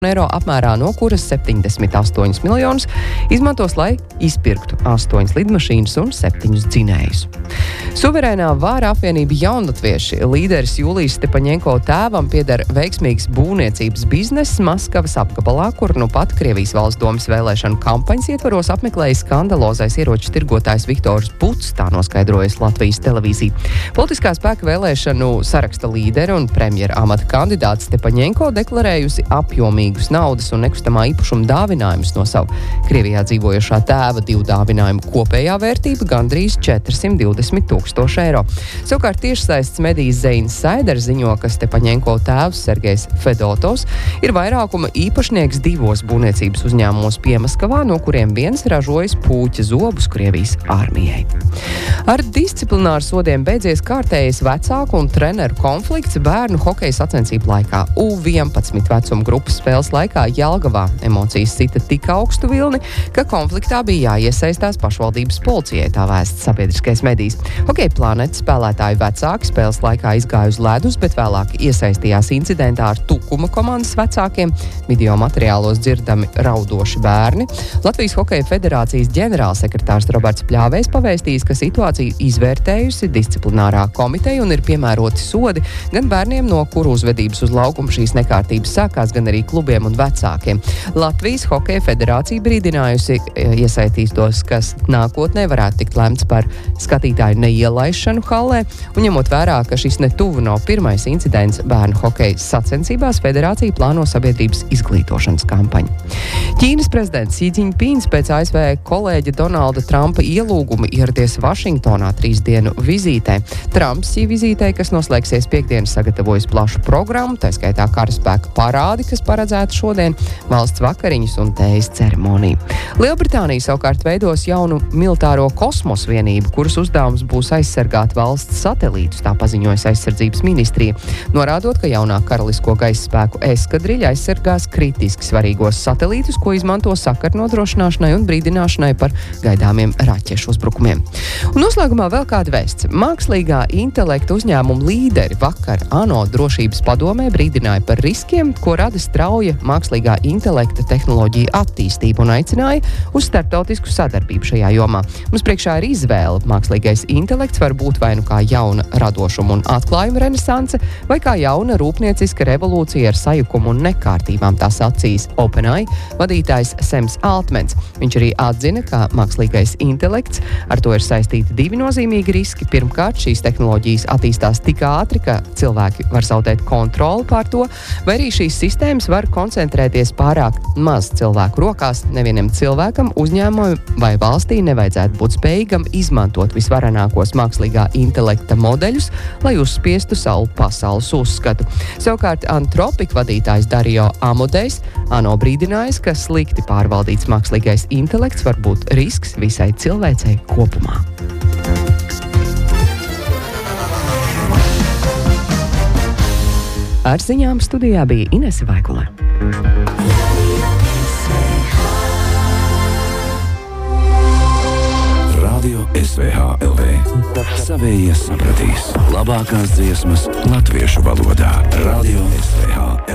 eiro apmērā, no kuras 78 miljonus izmantos, lai izpirktu 8 lidmašīnas un 7 dzinējus. Suverēnā vāra apvienība Jaunatvieši līderis Jūlijs Stepaņenko tēvam pieder veiksmīgs būvniecības bizness Maskavas apgabalā, kur nu pat Krievijas valsts domas vēlēšanu kampaņas ietvaros apmeklējis skandalozais ieroču tirgotājs Viktors Buts, tā noskaidrojas Latvijas televīzija. Politiskā spēka vēlēšanu saraksta līderi un premjera amata kandidāts Stepaņenko deklarējusi apjomīgus naudas un nekustamā īpašuma dāvinājumus no savu Krievijā dzīvojošā tēva. Divu dāvinājumu kopējā vērtība gandrīz 420 000 eiro. Savukārt tiešsaists medijas Zeinis Saiders ziņo, ka Stepaņenko tēvs Sergejs Fedotovs ir vairākuma īpašnieks divos būvniecības uzņēmumos Piemaskavā, no kuriem viens ražojas puķa zobus Krievijas armijai. Ar disciplināru sodiem beidzies kārtējais vecāku un treneru konflikts bērnu hokeja sacensību laikā. U11 vecuma grupas spēles laikā Jelgavā emocijas sita tik augstu vilni, ka konfliktā bija jāiesaistās pašvaldības policijai, tā vēsts sabiedriskais medijs. Hokeja Planētas spēlētāju vecāki spēles laikā izgāja uz ledus, bet vēlāk iesaistījās incidentā ar Tukuma komandas vecākiem. Video materiālos dzirdami raudoši bērni. Latvijas Hokeja federācijas ģenerālsekretārs Roberts Pļāvējs pavēstījis, ka situāciju izvērtējusi disciplinārā komiteja un ir piemēroti sodi gan bērniem, no kuru uzvedības uz laukumu šīs nekārtības sākās, gan arī klubiem un vecākiem. Latvijas Hokeja federācija brīdinājusi iesaistītos, kas nākotnē varētu tikt lemts par skatītāju neielaišanu hallē, un ņemot vērā, ka šis netuvu nav pirmais incidents bērnu hokeja sacensībās, federācija plāno sabiedrības izglītošanas kampaņu. Ķīnas prezidents Xi Jinpings pēc ASV kolēģa Donalda Trumpa ielūguma ieradies Vašingtonā 3 dienu vizītē. Trumps šī vizītē, kas noslēgsies piekdien, sagatavojas plašu programmu, tā skaitā karaspēka parādi, kas paredzēta šodien, valsts vakariņas un tējas ceremoniju. Lielbritānija savukārt veidos jaunu militāro kosmosa vienību, kuras uzdevums būs aizsargāt valsts satelītus, tā paziņojas aizsardzības ministrija, norādot, ka jaunā karalisko gaisa spēku eskadriļa aizsargās kritiski svarīgos satelītus, ko izmanto sakaru nodrošināšanai un brīdināšanai par gaidāmiem raķešu uzbrukumiem. Un noslēgumā vēl kāda vēsts. Mākslīgā intelekta uzņēmuma līderi vakar ANO drošības padomē brīdināja par riskiem, ko rada strauja mākslīgā intelekta tehnoloģija attīstība un aicināja uz starptautisku sadarbību šajā jomā. Mums priekšā ir izvēle. Mākslīgais intelekts var būt vai nu kā jauna radošuma un atklājuma renesanse, vai kā jauna rūpnieciska revolūcija ar sajukumu un nekārtībām, tā sacīs OpenAI vadītājs Sams Altmans. Viņš arī atzina, ka mākslīgais intelekts ar to ir saistīti divi nozīmīgi riski. Pirmkārt, šīs tehnoloģijas attīstās tik ātri, ka cilvēki var zaudēt kontroli pār to, vai arī šīs sistēmas var koncentrēties pārāk maz cilvēku rokās. Nevienam cilvēkam, uzņēmumam vai valstī nevajadzētu būt spējīgam izmantot visvarenākos mākslīgā intelekta modeļus, lai uzspiestu savu pasaules uzskatu. Savukārt Anthropic vadītājs Dario Amodejs ANO brīdinājis, ka slikti pārvaldīts mākslīgais intelekts var būt risks visai cilvēcei kopumā. Ar ziņām studijā bija Inese Vaikule. Radio SVH LV. Savējie sapratīs. Labākās dziesmas latviešu valodā. Radio SVH LV.